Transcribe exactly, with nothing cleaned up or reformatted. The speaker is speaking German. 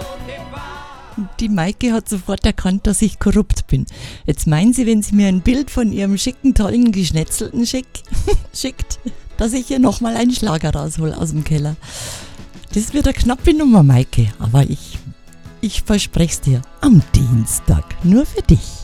Die Maike hat sofort erkannt, dass ich korrupt bin. Jetzt meinen sie, wenn sie mir ein Bild von ihrem schicken, tollen Geschnetzelten schick, schickt, dass ich ihr nochmal einen Schlager raushol aus dem Keller. Das wird eine knappe Nummer, Maike, aber ich, ich verspreche es dir, am Dienstag, nur für dich.